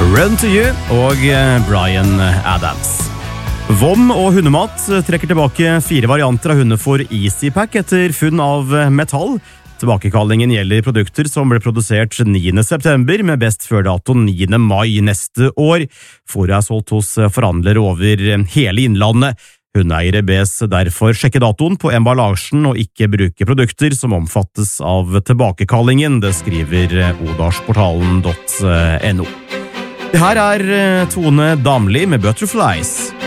Run to You og Bryan Adams. Vom og hundemat trekker tilbake 4 varianter av hundefôr EasyPack etter funn av metall. Tilbakekallingen gjelder produkter som ble produsert 9. september med best før dato 9. mai neste år. Fôret er solgt hos forhandlere over hele innlandet. Hundeeiere bes derfor sjekke datoen på emballasjen og ikke bruke produkter som omfattes av tilbakekallingen, det skriver odalsportalen.no. Det her er Tone Damli med Butterflies.